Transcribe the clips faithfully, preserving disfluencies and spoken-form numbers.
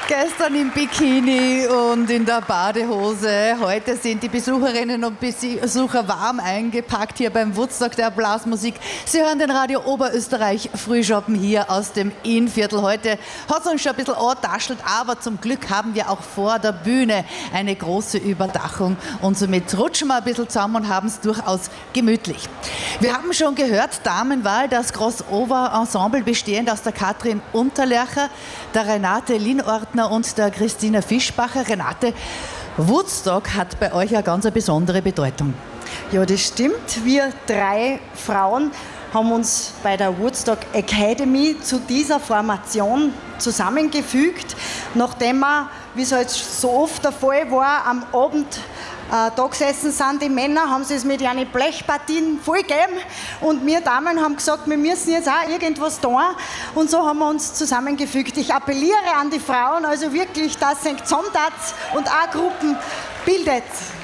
Gestern im Bikini und in der Badehose. Heute sind die Besucherinnen und Besucher warm eingepackt hier beim Woodstock der Blasmusik. Sie hören den Radio Oberösterreich Frühschoppen hier aus dem Innviertel. Heute hat es uns schon ein bisschen angetaschelt, aber zum Glück haben wir auch vor der Bühne eine große Überdachung und somit rutschen wir ein bisschen zusammen und haben es durchaus gemütlich. Wir haben schon gehört, Damenwahl, das Crossover-Ensemble bestehend aus der Katrin Unterlercher, der Renate Linortner und der Christina Fischbacher. Renate, Woodstock hat bei euch eine ganz besondere Bedeutung. Ja, das stimmt. Wir drei Frauen haben uns bei der Woodstock Academy zu dieser Formation zusammengefügt, nachdem wir, wie es halt so oft der Fall war, am Abend äh, da gesessen sind die Männer, haben sie es mit ihren Blechpartien vollgegeben und wir Damen haben gesagt, wir müssen jetzt auch irgendwas tun und so haben wir uns zusammengefügt. Ich appelliere an die Frauen, also wirklich, dass ihr zusammentat und auch Gruppen bildet.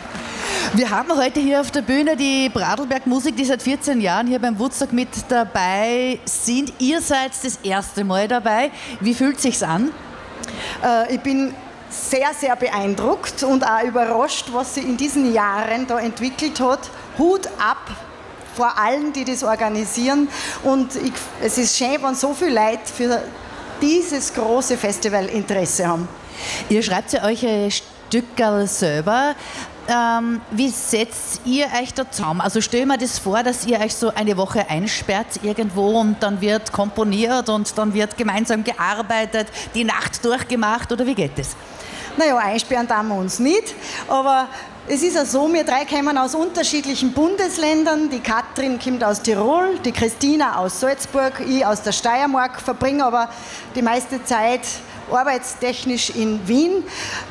Wir haben heute hier auf der Bühne die Bradelberg Musik, die seit vierzehn Jahren hier beim Woodstock mit dabei sind. Ihr seid das erste Mal dabei. Wie fühlt es sich an? Äh, ich bin sehr, sehr beeindruckt und auch überrascht, was sie in diesen Jahren da entwickelt hat. Hut ab vor allen, die das organisieren. Und ich, es ist schön, wenn so viele Leute für dieses große Festival Interesse haben. Ihr schreibt ja eure Stückerl selber. Ähm, wie setzt ihr euch da zusammen? Also stell mir das vor, dass ihr euch so eine Woche einsperrt irgendwo und dann wird komponiert und dann wird gemeinsam gearbeitet, die Nacht durchgemacht oder wie geht das? Naja, einsperren tun wir uns nicht, aber es ist ja so, wir drei kommen aus unterschiedlichen Bundesländern. Die Katrin kommt aus Tirol, die Christina aus Salzburg, ich aus der Steiermark, verbringe aber die meiste Zeit arbeitstechnisch in Wien.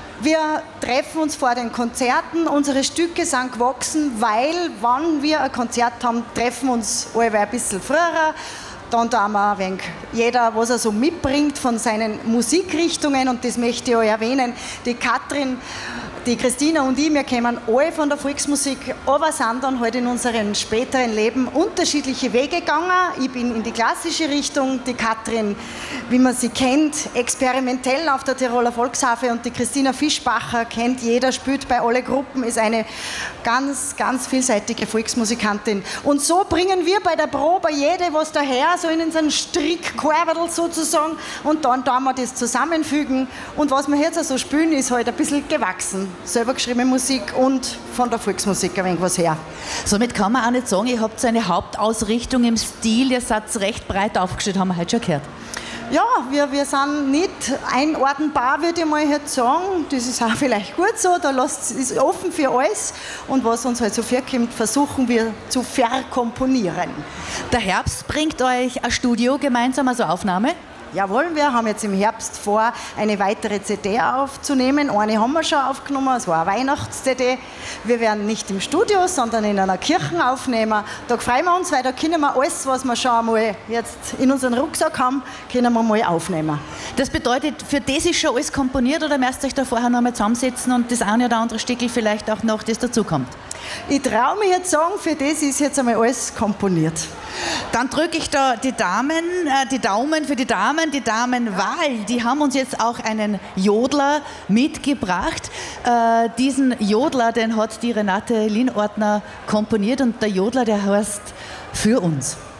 Wir treffen uns vor den Konzerten, unsere Stücke sind gewachsen, weil, wenn wir ein Konzert haben, treffen wir uns alle ein bisschen früher. Dann tun wir ein wenig jeder, was er so mitbringt von seinen Musikrichtungen, und das möchte ich euch erwähnen. Die Katrin, die Christina und ich, wir kommen alle von der Volksmusik, aber sind dann halt in unserem späteren Leben unterschiedliche Wege gegangen. Ich bin in die klassische Richtung, die Katrin, wie man sie kennt, experimentell auf der Tiroler Volksharfe, und die Christina Fischbacher kennt jeder, spielt bei allen Gruppen, ist eine ganz, ganz vielseitige Volksmusikantin. Und so bringen wir bei der Probe jede was daher, so in unseren Strickkorberl sozusagen, und dann tun wir das zusammenfügen, und was wir jetzt also spielen, ist halt ein bisschen gewachsen. Selber geschriebene Musik und von der Volksmusik ein wenig was her. Somit kann man auch nicht sagen, ihr habt so eine Hauptausrichtung im Stil, ihr seid recht breit aufgestellt, haben wir heute schon gehört. Ja, wir, wir sind nicht einordnbar, würde ich mal jetzt sagen. Das ist auch vielleicht gut so, da lasst, ist offen für alles. Und was uns halt so vorkommt, versuchen wir zu verkomponieren. Der Herbst bringt euch ein Studio gemeinsam, also Aufnahme? Jawohl, wir haben jetzt im Herbst vor, eine weitere C D aufzunehmen. Eine haben wir schon aufgenommen, es war eine Weihnachts-C D. Wir werden nicht im Studio, sondern in einer Kirche aufnehmen. Da freuen wir uns, weil da können wir alles, was wir schon einmal jetzt in unseren Rucksack haben, können wir mal aufnehmen. Das bedeutet, für das ist schon alles komponiert, oder müsst ihr euch da vorher noch mal zusammensetzen und das eine oder andere Stückel vielleicht auch noch, das dazukommt? Ich traue mich jetzt sagen, für das ist jetzt einmal alles komponiert. Dann drücke ich da die Damen, äh, die Daumen für die Damen, die Damenwahl. Die haben uns jetzt auch einen Jodler mitgebracht. Äh, diesen Jodler, den hat die Renate Linortner komponiert, und der Jodler, der heißt Für uns.